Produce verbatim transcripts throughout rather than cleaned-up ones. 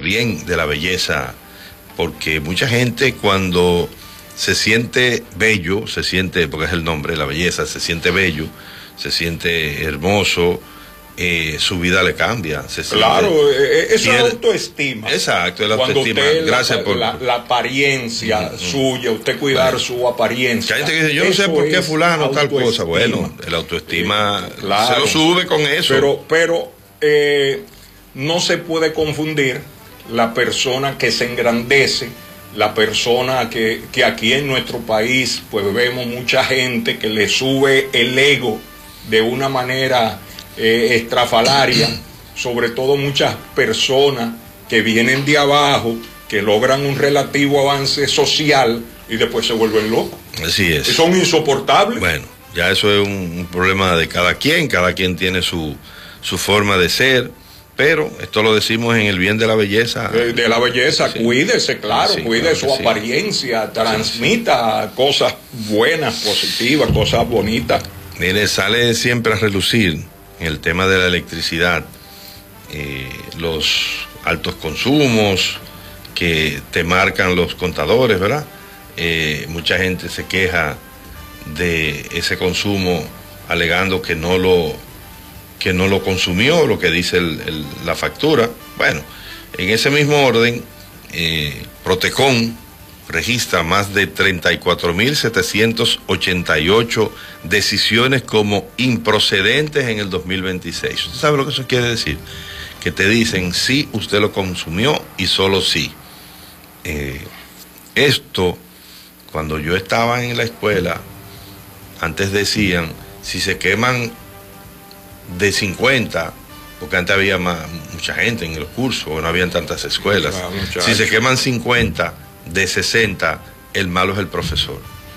bien de la belleza, porque mucha gente cuando se siente bello, se siente, porque es el nombre, la belleza, se siente bello, se siente hermoso, eh, su vida le cambia. Se claro, siente, eso es autoestima. Exacto, la autoestima. Usted, Gracias la, por... La, la apariencia uh -huh. suya, usted cuidar bueno. su apariencia. Hay gente que dice, yo no sé por qué fulano tal cosa. Bueno, el autoestima eh, claro, se lo sube con eso. Pero, pero eh, no se puede confundir la persona que se engrandece, la persona que, que aquí en nuestro país pues vemos mucha gente que le sube el ego de una manera eh, estrafalaria, sobre todo muchas personas que vienen de abajo, que logran un relativo avance social y después se vuelven locos. Así es. Son insoportables. Bueno, ya eso es un, un problema de cada quien, cada quien tiene su, su forma de ser. Pero esto lo decimos en el bien de la belleza. De, de la belleza, sí. Cuídese, claro, sí, cuide claro su sí. apariencia, transmita sí, sí. cosas buenas, positivas, cosas bonitas. Mire, sale siempre a relucir en el tema de la electricidad, eh, los altos consumos que te marcan los contadores, ¿verdad? Eh, mucha gente se queja de ese consumo alegando que no lo... que no lo consumió, lo que dice el, el, la factura. Bueno, en ese mismo orden, eh, Protecon registra más de treinta y cuatro mil setecientas ochenta y ocho decisiones como improcedentes en el dos mil veintiséis. ¿Usted sabe lo que eso quiere decir? Que te dicen sí, usted lo consumió y solo sí. Eh, esto, cuando yo estaba en la escuela, antes decían, si se queman de cincuenta, porque antes había más, mucha gente en el curso, no habían tantas escuelas. Ah, si se queman cincuenta de sesenta, el malo es el profesor.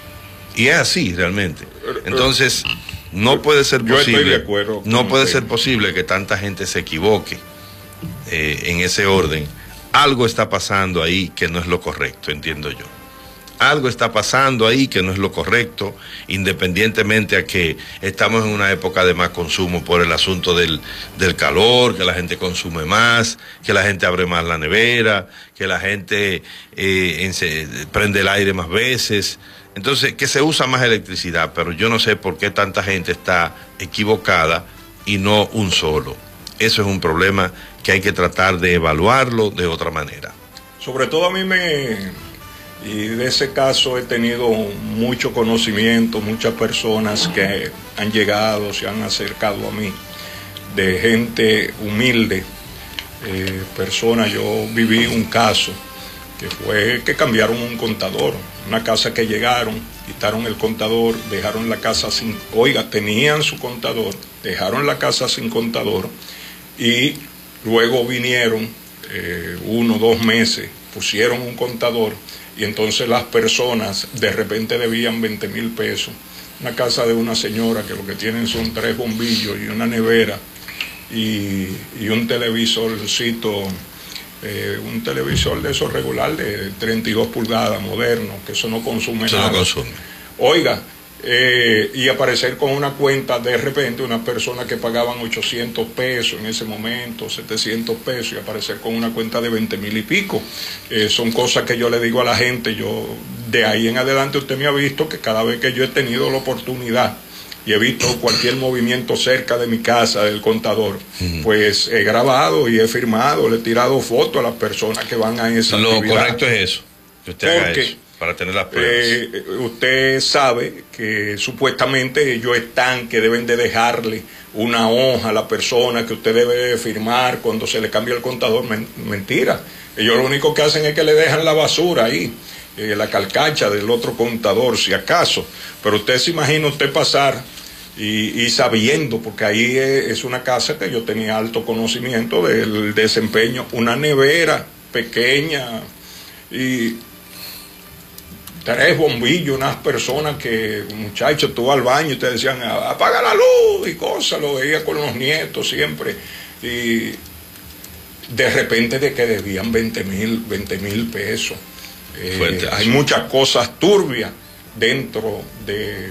Y es así realmente. Entonces, no puede ser posible, no puede ser posible que tanta gente se equivoque eh, en ese orden. Algo está pasando ahí que no es lo correcto, entiendo yo. Algo está pasando ahí que no es lo correcto, independientemente a que estamos en una época de más consumo por el asunto del, del calor, que la gente consume más, que la gente abre más la nevera, que la gente eh, en se, prende el aire más veces. Entonces, que se usa más electricidad, pero yo no sé por qué tanta gente está equivocada y no un solo. Eso es un problema que hay que tratar de evaluarlo de otra manera. Sobre todo a mí me... Y de ese caso he tenido mucho conocimiento, muchas personas que han llegado, se han acercado a mí, de gente humilde, eh, personas. Yo viví un caso que fue que cambiaron un contador, una casa que llegaron, quitaron el contador, dejaron la casa sin, oiga, tenían su contador, dejaron la casa sin contador y luego vinieron eh, uno, dos meses, pusieron un contador. Y entonces las personas de repente debían veinte mil pesos. Una casa de una señora que lo que tienen son tres bombillos y una nevera y, y un televisorcito, eh, un televisor de esos regular de treinta y dos pulgadas, moderno, que eso no consume eso nada. No consume. Oiga, eh, y aparecer con una cuenta de repente, una persona que pagaban ochocientos pesos en ese momento, setecientos pesos, y aparecer con una cuenta de veinte mil y pico. Eh, son cosas que yo le digo a la gente. Yo, de ahí en adelante usted me ha visto que cada vez que yo he tenido la oportunidad y he visto cualquier movimiento cerca de mi casa, del contador, uh-huh. pues he grabado y he firmado, le he tirado fotos a las personas que van a esa Lo actividad. Correcto es eso, que usted Porque, haga eso. Para tener las pruebas. Eh, usted sabe que supuestamente ellos están, que deben de dejarle una hoja a la persona que usted debe firmar cuando se le cambia el contador. Mentira. Ellos lo único que hacen es que le dejan la basura ahí, eh, la carcacha del otro contador, si acaso. Pero usted se imagina usted pasar y, y sabiendo, porque ahí es, es una casa que yo tenía alto conocimiento del desempeño, una nevera pequeña y tres bombillos, unas personas que, muchachos, tú al baño y te decían, apaga la luz y cosas, lo veía con los nietos siempre. Y de repente de que debían veinte mil pesos. Eh, hay muchas cosas turbias dentro de,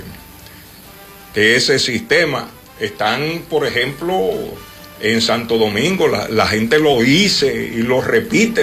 de ese sistema. Están, por ejemplo, en Santo Domingo, la, la gente lo dice y lo repite.